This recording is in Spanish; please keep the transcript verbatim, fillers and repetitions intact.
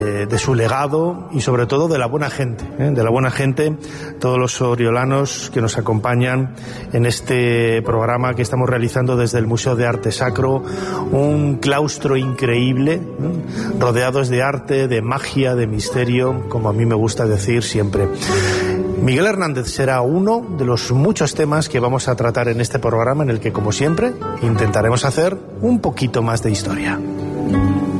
de su legado y sobre todo de la buena gente, ¿eh? de la buena gente, todos los oriolanos que nos acompañan en este programa que estamos realizando desde el Museo de Arte Sacro, un claustro increíble, ¿eh? rodeados de arte, de magia, de misterio, como a mí me gusta decir siempre. Miguel Hernández será uno de los muchos temas que vamos a tratar en este programa, en el que, como siempre, intentaremos hacer un poquito más de historia.